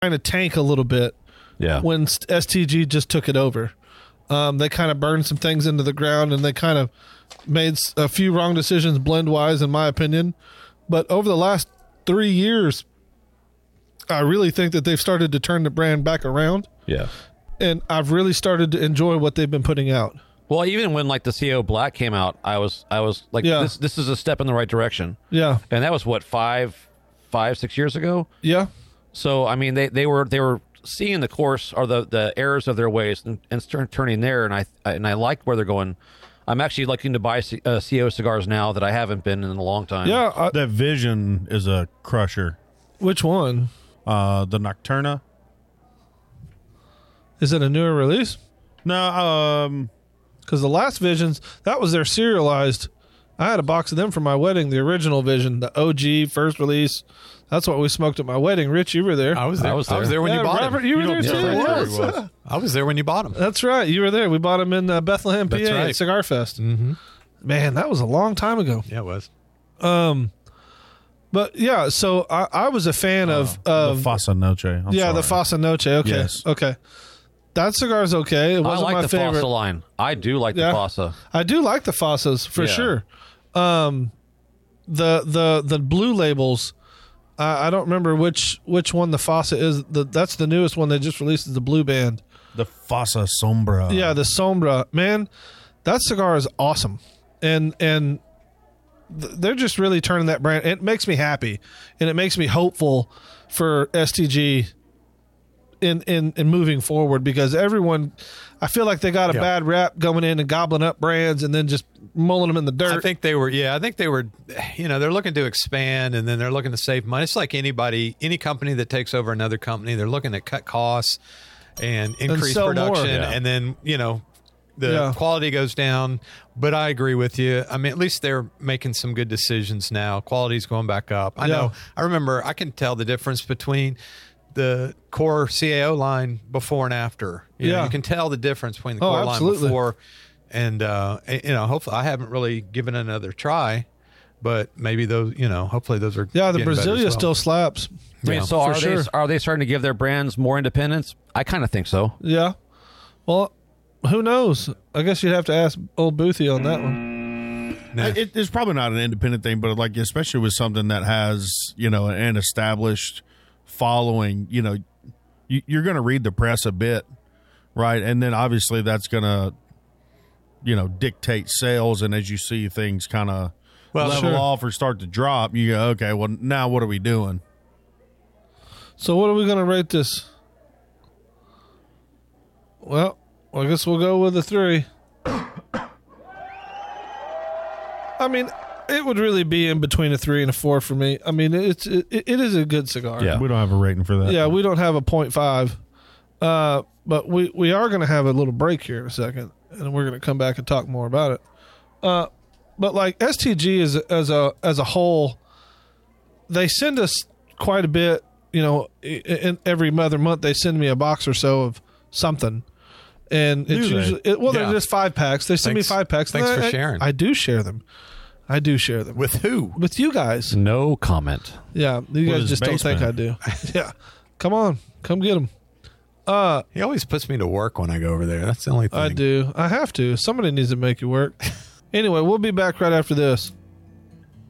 kind of tank a little bit. Yeah. When STG just took it over, they kind of burned some things into the ground, and they kind of made a few wrong decisions blend wise, in my opinion. But over the last 3 years, I really think that they've started to turn the brand back around. Yeah. And I've really started to enjoy what they've been putting out. Well, even when like the CO Black came out, I was like, this is a step in the right direction. Yeah. And that was what, 6 years ago? Yeah. So I mean, they were seeing the course or the errors of their ways and turning there, and I like where they're going. I'm actually looking to buy CO cigars now that I haven't been in a long time. Yeah. That Vision is a crusher. Which one? The Nocturna. Is it a newer release? No, because the last Visions, that was their serialized. I had a box of them for my wedding, the original Vision, the OG first release. That's what we smoked at my wedding. Rich, you were there. I was there. I was there when you bought Robert, them. you were there too. Yes. I was there when you bought them. That's right. You were there. We bought them in Bethlehem, PA at Cigar Fest. Mm-hmm. Man, that was a long time ago. Yeah, it was. But yeah, so I was a fan of the Fossa Noche. The Fossa Noche. Okay. Yes. Okay. That cigar is okay. It wasn't I like my the favorite. Fossa line. I do like the Fossa. I do like the Fossas for sure. The blue labels, I don't remember which one the Fossa is. That's the newest one they just released, is the blue band. The Fossa Sombra. Yeah, the Sombra. Man, that cigar is awesome. And they're just really turning that brand. It makes me happy, and it makes me hopeful for STG in moving forward, because everyone, I feel like they got a bad rap going in and gobbling up brands and then just mulling them in the dirt. I think they were, they're looking to expand, and then they're looking to save money. It's like any company that takes over another company, they're looking to cut costs and increase production, and then, the quality goes down. But I agree with you. I mean, at least they're making some good decisions now. Quality's going back up. I know. I remember, I can tell the difference between the core CAO line before and after. You know, you can tell the difference between the core line before and hopefully I haven't really given it another try, but maybe those, hopefully those are the Brasilia still slaps. I mean, so are they starting to give their brands more independence? I kind of think so. Yeah. Well, who knows? I guess you'd have to ask old Boothie on that one. It's probably not an independent thing, but like especially with something that has an established following, you're going to read the press a bit, right? And then obviously that's going to dictate sales, and as you see things kind of level off or start to drop, you go, okay, well, now what are we doing? So what are we going to rate this? Well, I guess we'll go with a 3. I mean, it would really be in between a 3 and a 4 for me. I mean, it is a good cigar. Yeah, we don't have a rating for that. Yeah, we don't have a 0.5. But we are going to have a little break here in a second, and we're going to come back and talk more about it. But like STG as a whole, they send us quite a bit. In every other month they send me a box or so of something, and it's usually they're just 5-packs. They send me 5-packs. Thanks for sharing. I do share them. With who? With you guys. No comment. Yeah, you guys just don't think I do. Yeah, come on, come get them. He always puts me to work when I go over there. That's the only thing. I do. I have to. Somebody needs to make you work. Anyway, we'll be back right after this.